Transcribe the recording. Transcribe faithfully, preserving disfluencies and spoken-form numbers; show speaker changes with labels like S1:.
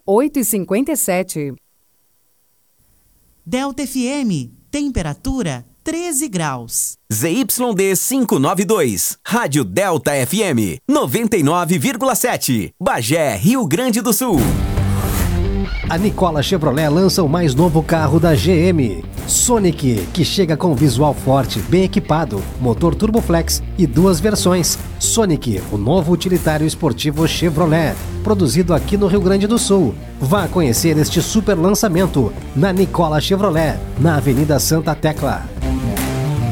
S1: oito e cinquenta e sete.
S2: Delta F M, temperatura treze graus.
S3: Z Y D quinhentos e noventa e dois, Rádio Delta F M, noventa e nove vírgula sete, Bagé, Rio Grande do Sul.
S4: A Nicola Chevrolet lança o mais novo carro da G M, Sonic, que chega com visual forte, bem equipado, motor Turboflex e duas versões. Sonic, o novo utilitário esportivo Chevrolet, produzido aqui no Rio Grande do Sul. Vá conhecer este super lançamento na Nicola Chevrolet, na Avenida Santa Tecla.